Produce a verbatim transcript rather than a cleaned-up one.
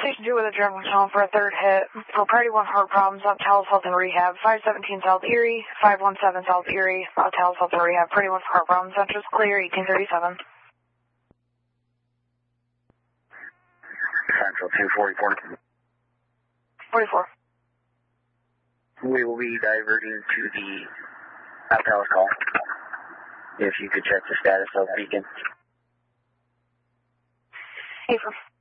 Station two with a German calling for a third hit for Priority one heart problems up Talis Health and Rehab, five seventeen South Erie, five one seven South Erie, uh, Talis Health and Rehab, Priority one for heart problems, Central's clear, eighteen thirty-seven. Central two forty-four. forty-four. We will be diverting to the Talis call. If you could check the status of Beacon. Hey,